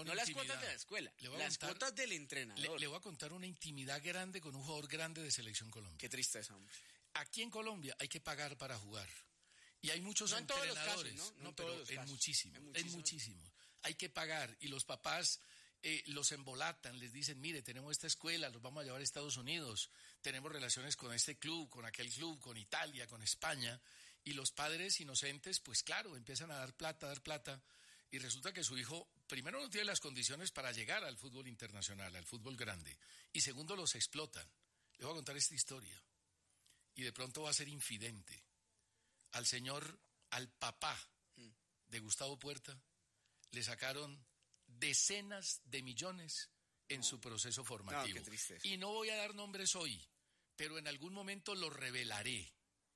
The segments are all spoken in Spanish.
una no intimidad. las cuotas de la escuela, las cuotas del entrenador. Le voy a contar una intimidad grande con un jugador grande de Selección Colombia. Qué tristeza, hombre. Aquí en Colombia hay que pagar para jugar. Y hay muchos entrenadores. No en pero todos los casos. En muchísimos. Hay que pagar. Y los papás los embolatan, les dicen, mire, tenemos esta escuela, los vamos a llevar a Estados Unidos, tenemos relaciones con este club, con aquel club, con Italia, con España. Y los padres inocentes, pues claro, empiezan a dar plata. Y resulta que su hijo, primero, no tiene las condiciones para llegar al fútbol internacional, al fútbol grande. Y segundo, los explotan. Le voy a contar esta historia. Y de pronto va a ser infidente. Al papá de Gustavo Puerta, le sacaron decenas de millones en su proceso formativo. No, qué tristeza. Y no voy a dar nombres hoy, pero en algún momento lo revelaré.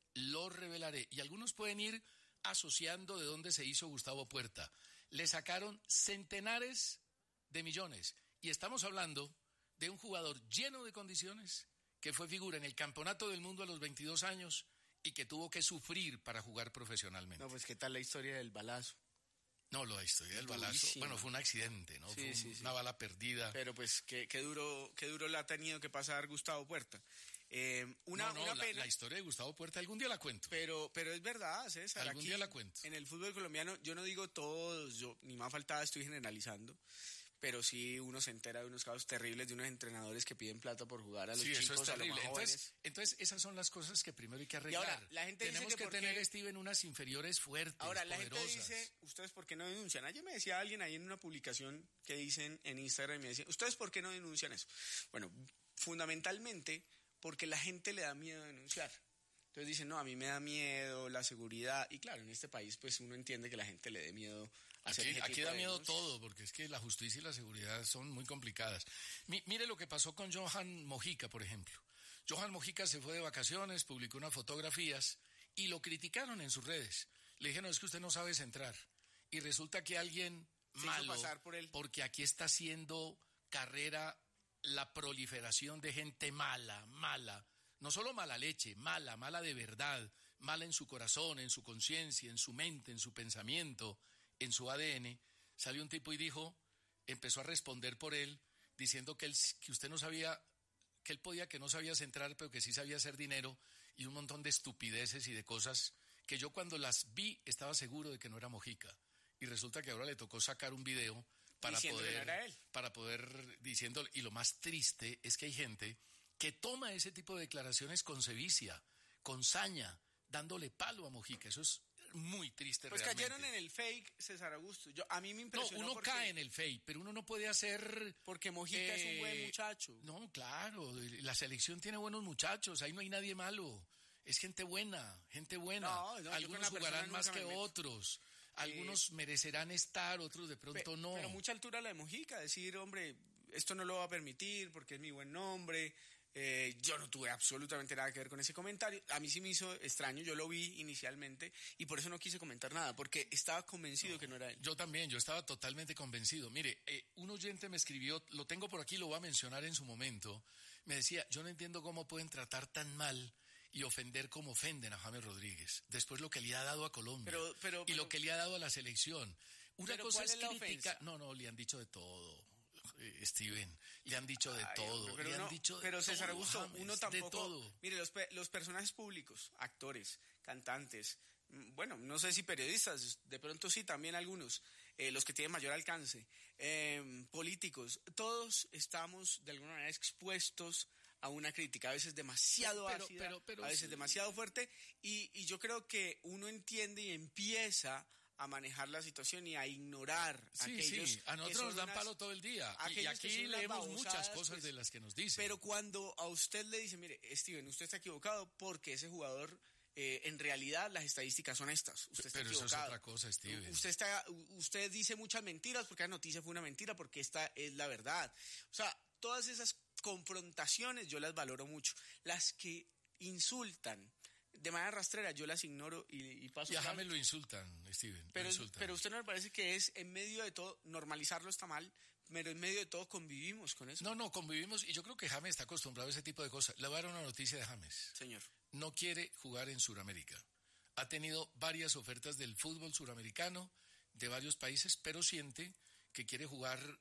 Y algunos pueden ir asociando de dónde se hizo Gustavo Puerta. Le sacaron centenares de millones. Y estamos hablando de un jugador lleno de condiciones, que fue figura en el Campeonato del Mundo a los 22 años y que tuvo que sufrir para jugar profesionalmente. No, pues ¿qué tal la historia del balazo? No, la historia del balazo, bueno, fue un accidente, ¿no? Sí, fue una bala perdida. Pero pues qué duro le ha tenido que pasar Gustavo Puerta. Una pena. La historia de Gustavo Puerta algún día la cuento. Pero es verdad, César. Algún día la cuento. En el fútbol colombiano, yo no digo todos, ni más faltaba, estoy generalizando, pero sí uno se entera de unos casos terribles de unos entrenadores que piden plata por jugar a los chicos, eso es terrible. A los más jóvenes. Entonces, esas son las cosas que primero hay que arreglar. Y ahora, la gente tenemos dice que tener, Steven, unas inferiores fuertes, ahora, la poderosas. gente dice, ¿ustedes por qué no denuncian? Ayer me decía alguien ahí en una publicación que dicen en Instagram, y me decía, ¿ustedes por qué no denuncian eso? Bueno, fundamentalmente porque la gente le da miedo denunciar. Entonces dicen, no, a mí me da miedo la seguridad. Y claro, en este país pues uno entiende que la gente le dé miedo hacer ese tipo Aquí da de miedo denuncias. todo, porque es que la justicia y la seguridad son muy complicadas. Mire lo que pasó con Johan Mojica, por ejemplo. Johan Mojica se fue de vacaciones, publicó unas fotografías y lo criticaron en sus redes. Le dijeron, es que usted no sabe centrar. Y resulta que alguien malo, pasar por él. porque aquí está haciendo carrera la proliferación de gente mala. No solo mala leche, mala de verdad, mala en su corazón, en su conciencia, en su mente, en su pensamiento, en su ADN. Salió un tipo y empezó a responder por él, diciendo que usted no sabía, que él podía, que no sabía centrar, pero que sí sabía hacer dinero, y un montón de estupideces y de cosas que yo cuando las vi estaba seguro de que no era Mojica. Y resulta que ahora le tocó sacar un video para poder diciendo, y lo más triste es que hay gente que toma ese tipo de declaraciones con sevicia, con saña, dándole palo a Mojica. Eso es muy triste pues realmente. Cayeron en el fake, César Augusto. A mí me impresionó. No, uno cae en el fake, pero uno no puede hacer... Porque Mojica es un buen muchacho. No, claro, la selección tiene buenos muchachos, ahí no hay nadie malo. Es gente buena. No, algunos jugarán más que otros. Algunos merecerán estar, otros de pronto no. Pero mucha altura la de Mojica, decir, hombre, esto no lo va a permitir porque es mi buen nombre. Yo no tuve absolutamente nada que ver con ese comentario. A mí sí me hizo extraño, yo lo vi inicialmente y por eso no quise comentar nada, porque estaba convencido que no era él. Yo también, yo estaba totalmente convencido. Mire, un oyente me escribió, lo tengo por aquí, lo voy a mencionar en su momento. Me decía, yo no entiendo cómo pueden tratar tan mal y ofender como ofenden a James Rodríguez. Después lo que le ha dado a Colombia y lo que le ha dado a la selección. Una cosa es crítica. No, le han dicho de todo. Steven, le han dicho de todo. Pero César Augusto, James, uno tampoco. De todo. Mire, los personajes públicos, actores, cantantes, bueno, no sé si periodistas, de pronto sí, también algunos, los que tienen mayor alcance, políticos, todos estamos de alguna manera expuestos a una crítica, a veces demasiado ácida, a veces demasiado fuerte, y yo creo que uno entiende y empieza a manejar la situación y a ignorar aquellos. Sí, a nosotros nos dan palo todo el día. Y aquí leemos muchas cosas de las que nos dicen. Pero cuando a usted le dicen, mire, Steven, usted está equivocado porque ese jugador, en realidad las estadísticas son estas. Usted está equivocado. Eso es otra cosa, Steven. Usted dice muchas mentiras porque la noticia fue una mentira, porque esta es la verdad. O sea, todas esas confrontaciones yo las valoro mucho. Las que insultan de manera rastrera, yo las ignoro y paso. Y a James lo insultan, Steven. Pero usted no me parece que es en medio de todo, normalizarlo está mal, pero en medio de todo convivimos con eso. No, convivimos y yo creo que James está acostumbrado a ese tipo de cosas. Le voy a dar una noticia de James. Señor. No quiere jugar en Sudamérica. Ha tenido varias ofertas del fútbol suramericano de varios países, pero siente que quiere jugar